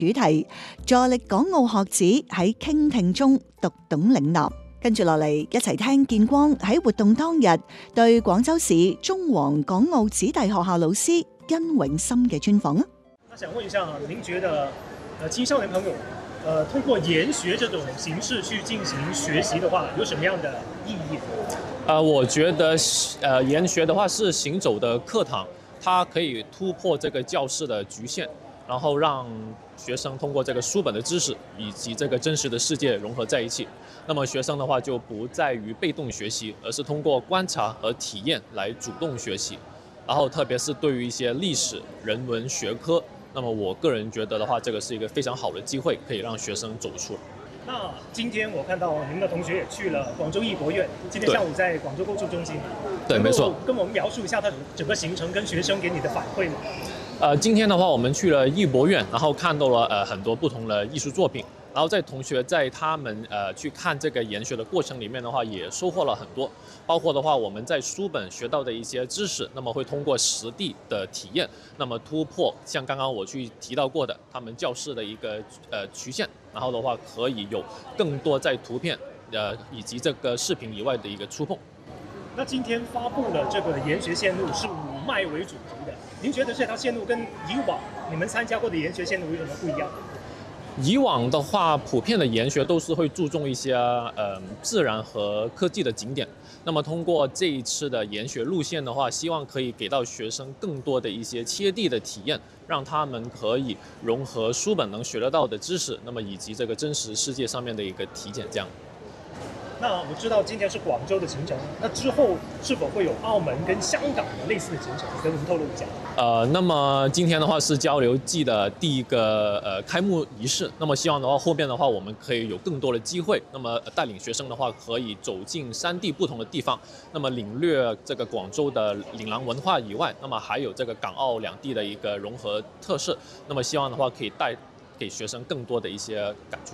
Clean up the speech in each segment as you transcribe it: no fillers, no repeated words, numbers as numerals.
主題，助力港澳學子喺傾聽中讀懂嶺南。跟住落嚟，一齊聽建光喺活動當日對廣州市中皇港澳子弟學校老師殷永森嘅專訪啊！ 那想問一下，您覺得青少年朋友通過研學這種形式去進行學習的話，有什麼樣的意義？ 我覺得研學的話是行走的課堂，它可以突破這個教室的局限，然後讓學生通過這個書本的知識以及這個真實的世界融合在一起。那麼學生的話就不在於被動學習，而是通過觀察和體驗來主動學習。然後特別是對於一些歷史、人文學科，那麼我個人覺得的話，這個是一個非常好的機會，可以讓學生走出來。 那今天我看到您的同學也去了廣州藝博院，今天下午在廣州購書中心。 對，沒錯。 跟我們描述一下它整個行程跟學生給你的反饋嗎？ 今天的話，我們去了藝博院，然後看到了很多不同的藝術作品。然後在同學在他們去看這個研學的過程裡面的話，也收穫了很多。包括的話，我們在書本學到的一些知識，那麼會通過實地的體驗，那麼突破像剛剛我去提到過的他們教室的一個局限，然後的話可以有更多在圖片以及這個視頻以外的一個觸碰。 那今天發布的這個研學線路是5脈為主題的，您覺得這條線路跟以往你們參加過的研學線路有什麼不一樣？ 以往的話，普遍的研學都是會注重一些自然和科技的景點。那麼通過這一次的研學路線的話，希望可以給到學生更多的一些切地的體驗，讓他們可以融合書本能學得到的知識，那麼以及這個真實世界上面的一個體檢，這樣。 那我知道今天是廣州的行程，那之後是否會有澳門跟香港的類似的行程？跟我們透露一下。 那麼今天的話是交流季的第一個開幕儀式，那麼希望的話後面的話我們可以有更多的機會，那麼帶領學生的話可以走進3地不同的地方，那麼領略這個廣州的嶺南文化以外，那麼還有這個港澳兩地的一個融合特色，那麼希望的話可以帶給學生更多的一些感觸。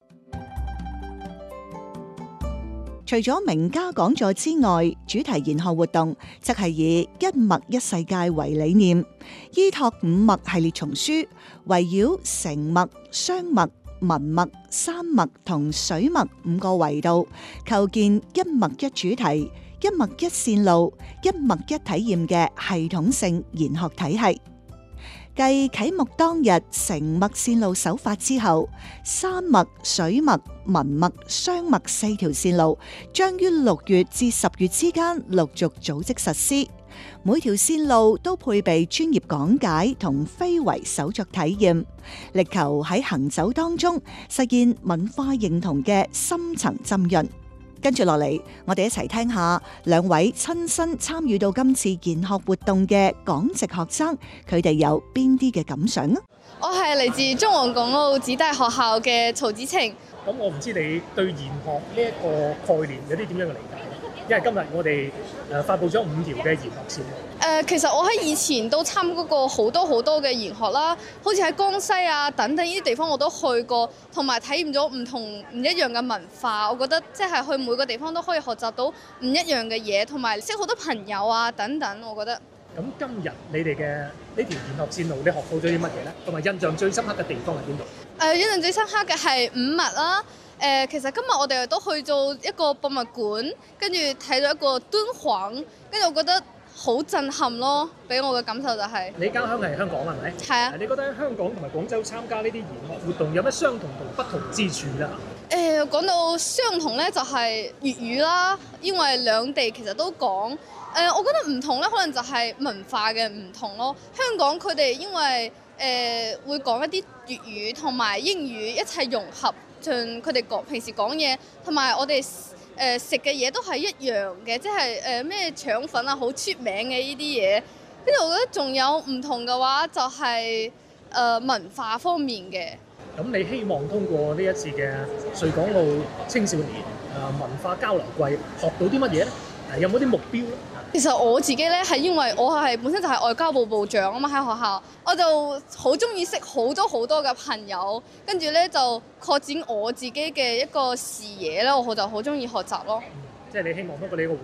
除咗名家講座之外，主題研學活動則係以一脈一世界為理念，依託5脈系列叢書，圍繞成脈、雙脈、文脈、山脈同水脈5個維度，構建一脈一主題、一脈一線路、一脈一體驗嘅系統性研學體系。繼啟幕當日成脈線路首發之後，山脈、水脈、文脈、雙脈4條線路將於6月至10月之間陸續組織實施。每條線路都配備專業講解同非遺手作體驗，力求喺行走當中實現文化認同嘅深層浸潤。跟住落嚟，我哋一齊聽下2位親身參與到今次研學活動嘅港籍學生，佢哋有邊啲嘅感想啊？ 我係嚟自中皇港澳子弟學校嘅曹子晴。 咁我唔知你對研學呢一個概念有啲點樣嘅理解？因為今日我哋發布咗5條嘅研學線路。 其實我喺以前都參加過好多嘅研學啦，好似喺江西啊等等呢啲地方我都去過，同埋體驗咗唔一樣嘅文化。我覺得即係去每個地方都可以學習到唔一樣嘅嘢，同埋識好多朋友啊等等。我覺得。 咁今日你哋嘅呢條研學線路，你學到咗啲乜嘢咧？同埋印象最深刻嘅地方係邊度？ 印象最深刻嘅係5脈啦。其實今日我哋都去做一個博物館，跟住睇到一個敦煌，跟住我覺得好震撼咯，俾我嘅感受就係。 你家鄉係香港係咪？ 係啊。 你覺得喺香港同埋廣州參加呢啲研學活動有咩相同同不同之處咧？ 講到相同咧，就係粵語啦，因為兩地其實都講。我覺得唔同咧，可能就係文化嘅唔同咯。香港佢哋因為會講一啲粵語同埋英語一齊融合，盡佢哋平時講嘢，同埋我哋食嘅嘢都係一樣嘅，即係咩腸粉啊，好出名嘅呢啲嘢。跟住我覺得仲有唔同嘅話，就係文化方面嘅。 咁你希望通過呢一次嘅穗港澳青少年文化交流季學到啲乜嘢咧？有冇啲目標咧？ 其實我自己咧係因為我係本身就係外交部部長啊嘛，喺學校我就好中意識好多嘅朋友，跟住咧就擴展我自己嘅一個視野咧，我就好中意學習咯。 即係你希望通過呢個活動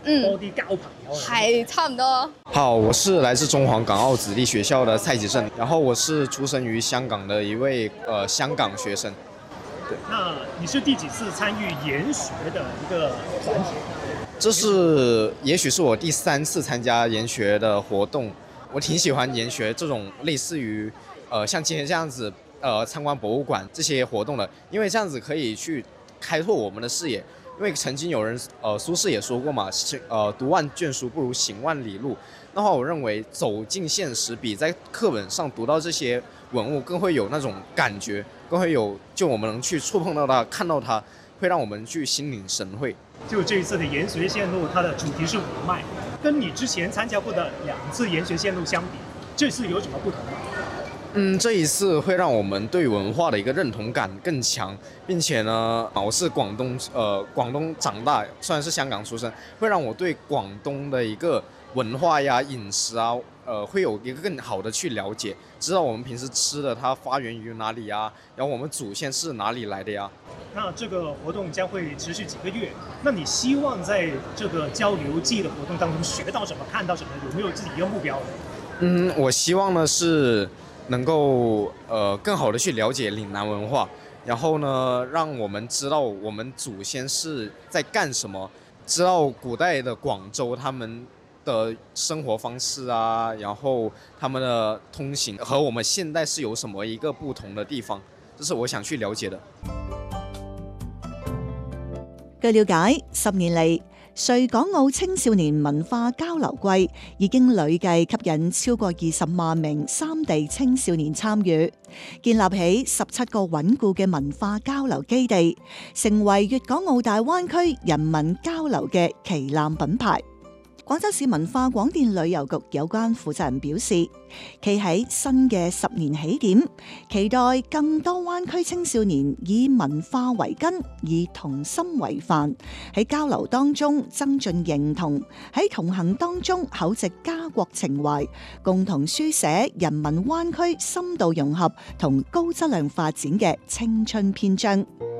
多啲交朋友。 係差唔多。 好，我是来自中皇港澳子弟学校的蔡吉正，然后我是出生于香港的一位香港学生。 那你是第几次参与研学的一个团体？ 这是也许是我第3次参加研学的活动，我挺喜欢研学这种类似于像今天这样子参观博物馆这些活动的，因为这样子可以去开拓我们的视野。因为曾经有人苏轼也说过嘛，读万卷书不如行万里路。那话我认为走进现实比在课本上读到这些文物更会有那种感觉，更会有就我们能去触碰到它，看到它，会让我们去心领神会。 就这一次的研学线路，它的主题是文脉，跟你之前参加过的2次研学线路相比，这次有什么不同吗？ 这一次会让我们对文化的一个认同感更强，并且呢，我是广东长大，虽然是香港出生，会让我对广东的一个文化呀、饮食啊，会有一个更好的去了解，知道我们平时吃的它发源于哪里呀，然后我们祖先是哪里来的呀。 那这个活动将会持续几个月，那你希望在这个交流季的活动当中学到什么、看到什么？有没有自己一个目标？ 我希望呢是能够更好的去了解岭南文化，然后呢让我们知道我们祖先是在干什么，知道古代的广州他们的生活方式啊，然後他們的通行和我們現代是有什麼一個不同的地方，這是我想去了解的。 據了解，10年嚟，穗港澳青少年文化交流季已經累計吸引超過20萬名3地青少年參與，建立起17個穩固嘅文化交流基地，成為粵港澳大灣區人民交流嘅旗艦品牌。廣州市文化廣電旅遊局有關負責人表示，企喺新嘅10年起點，期待更多灣區青少年以文化為根，以童心為範，喺交流當中增進認同，喺同行當中厚植家國情懷，共同書寫人民灣區深度融合同高質量發展嘅青春篇章。